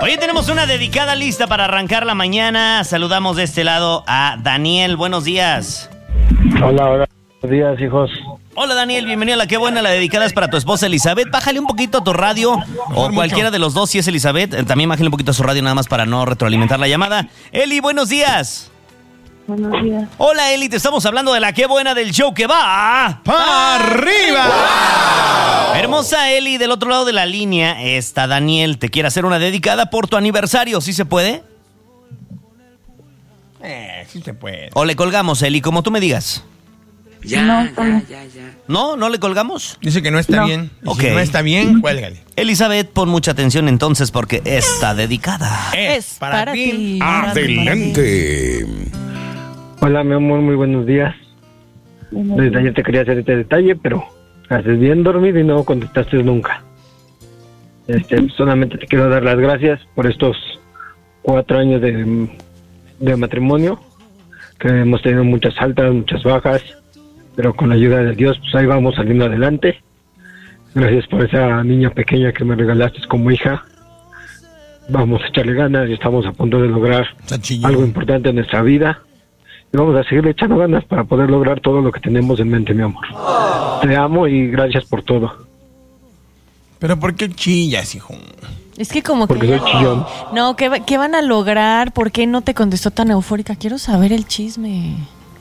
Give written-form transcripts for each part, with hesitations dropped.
Hoy tenemos una dedicada lista para arrancar la mañana. Saludamos de este lado a Daniel. Buenos días. Hola, buenos días, hijos. Hola, Daniel, bienvenido a La Qué Buena. La dedicada es para tu esposa Elizabeth. Bájale un poquito a tu radio, o cualquiera de los dos, si es Elizabeth. También bájale un poquito a su radio, nada más para no retroalimentar la llamada. Eli, buenos días. Buenos días. Hola, Eli, te estamos hablando de La Qué Buena, del show que va ¡para arriba! ¡Wow! Hermosa Eli, del otro lado de la línea está Daniel. Te quiere hacer una dedicada por tu aniversario. ¿Sí se puede? Sí se puede. O le colgamos, Eli, como tú me digas. Ya. ¿No? ¿No le colgamos? Dice que no está bien. Y Ok. Si no está bien, cuélgale. Elizabeth, pon mucha atención entonces porque está dedicada. Es para ti. Adelante. Hola, mi amor, muy buenos días. Desde ayer te quería hacer este detalle, pero haces bien dormido y no contestaste nunca. Solamente te quiero dar las gracias por estos 4 años de matrimonio, que hemos tenido muchas altas, muchas bajas, pero con la ayuda de Dios, pues ahí vamos saliendo adelante. Gracias por esa niña pequeña que me regalaste como hija. Vamos a echarle ganas y estamos a punto de lograr algo importante en nuestra vida. Y vamos a seguirle echando ganas para poder lograr todo lo que tenemos en mente, mi amor. Te amo y gracias por todo. Pero ¿por qué chillas, hijo? Es que como Porque que... soy chillón. No, ¿qué van a lograr? ¿Por qué no te contestó tan eufórica? Quiero saber el chisme.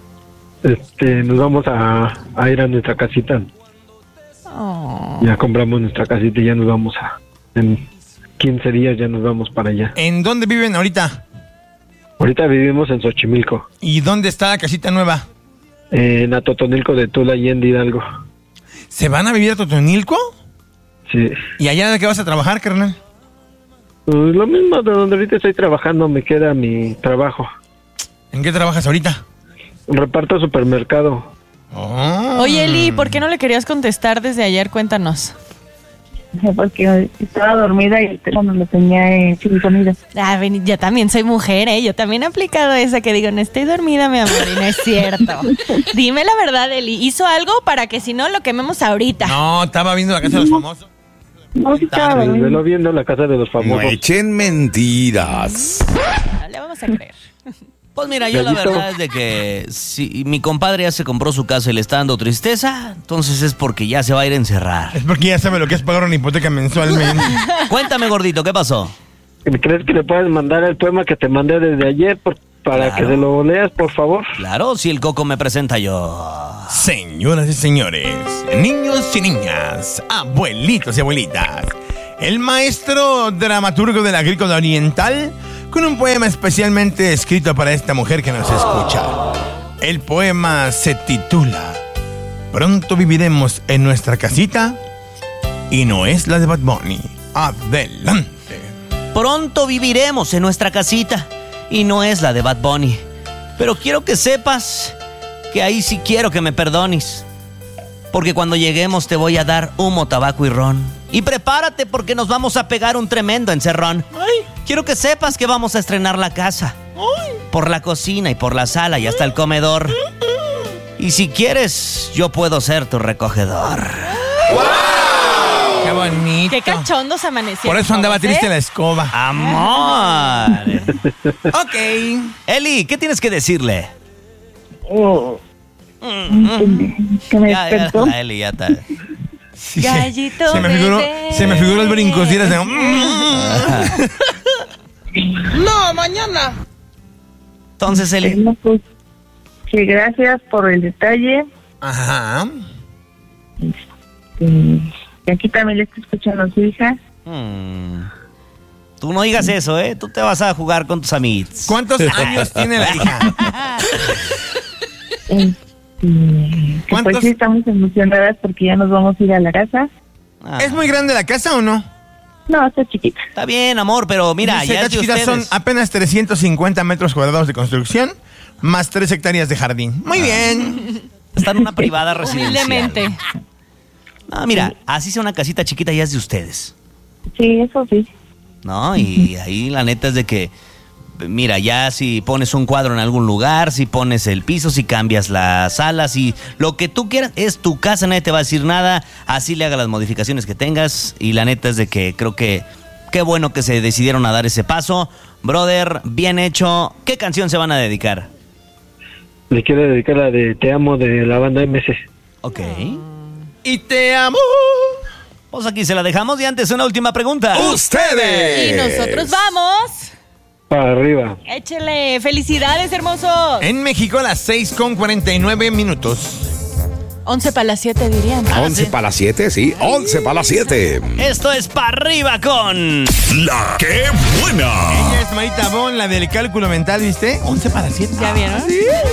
Nos vamos a ir a nuestra casita. Oh. Ya compramos nuestra casita y ya nos vamos en 15 días ya nos vamos para allá. ¿En dónde viven ahorita? Ahorita vivimos en Xochimilco. ¿Y dónde está la casita nueva? En Atotonilco de Tula, Allende, Hidalgo. ¿Se van a vivir a Totonilco? Sí. ¿Y allá de qué vas a trabajar, carnal? Pues lo mismo de donde ahorita estoy trabajando, me queda mi trabajo. ¿En qué trabajas ahorita? Reparto supermercado. Oh. Oye, Eli, ¿por qué no le querías contestar desde ayer? Cuéntanos. Porque estaba dormida y el teléfono lo tenía sin sonido. Ah, yo también soy mujer, ¿eh? Yo también he aplicado esa que digo, no estoy dormida, mi amor, y no es cierto. Dime la verdad, Eli. ¿Hizo algo para que si no lo quememos ahorita? No, estaba viendo La Casa de los Famosos. No, sí estaba Me dormida. velo viendo la casa de los No famosos. echen mentiras. No le vamos a creer. Pues mira, yo la ¿Gallito? verdad es de que si mi compadre ya se compró su casa y le está dando tristeza, entonces es porque ya se va a ir a encerrar. Es porque ya sabe lo que es pagar una hipoteca mensualmente. Cuéntame, gordito, ¿qué pasó? ¿Crees que le puedes mandar el poema que te mandé desde ayer para Claro. que se lo leas, por favor? Claro, si el coco me presenta yo. Señoras y señores, niños y niñas, abuelitos y abuelitas, el maestro dramaturgo del Agrícola Oriental con un poema especialmente escrito para esta mujer que nos escucha. El poema se titula Pronto viviremos en nuestra casita y no es la de Bad Bunny. Adelante. Pronto viviremos en nuestra casita y no es la de Bad Bunny. Pero quiero que sepas que ahí sí quiero que me perdones. Porque cuando lleguemos te voy a dar humo, tabaco y ron. Y prepárate porque nos vamos a pegar un tremendo encerrón. Quiero que sepas que vamos a estrenar la casa. Por la cocina y por la sala y hasta el comedor. Y si quieres, yo puedo ser tu recogedor. ¡Qué bonito! Qué cachondos amanecieron. Por eso andaba todos, triste ¿eh? la escoba. ¡Amor! Ok. Eli, ¿qué tienes que decirle? Que me Ya, despertó. la Eli ya está. Sí, Gallito se me figuró, bebé. se me figuró el brincos y era de... Entonces, Eli, No, pues, que gracias por el detalle. Ajá. Que aquí también le está escuchando a su hija. tú no digas eso, ¿eh? Tú te vas a jugar con tus amigos. ¿Cuántos años tiene la hija? Que ¿Cuántos? pues sí estamos emocionadas porque ya nos vamos a ir a la casa. Ah, ¿Es muy grande la casa o no? No, está chiquita. Está bien, amor, pero mira, Dice, ya las es de chiquitas ustedes. son apenas 350 metros cuadrados de construcción, más 3 hectáreas de jardín. Muy bien. Está en una privada residencial. Humildemente. No, mira, así sea una casita chiquita ya es de ustedes, Sí, eso sí. ¿no? Y ahí la neta es de que, mira, ya si pones un cuadro en algún lugar, si pones el piso, si cambias la sala, si lo que tú quieras, es tu casa, nadie te va a decir nada, así le haga las modificaciones que tengas y la neta es de que creo que Qué bueno que se decidieron a dar ese paso. Brother, bien hecho. ¿Qué canción se van a dedicar? Le quiero dedicar la de Te Amo de la banda MS. Ok. Y te amo. Pues aquí se la dejamos y antes una última pregunta. ¡Ustedes! Y nosotros vamos. Para arriba. Échele. Felicidades, hermosos. En México a las 6:49. 11 para las 7 dirían. 11 para las 7, sí. 11 para las 7. Esto es Pa' Arriba con... ¡La qué buena! Ella es Marita Bon, la del cálculo mental, ¿viste? 11 para 7. ¿Ya vieron? Sí.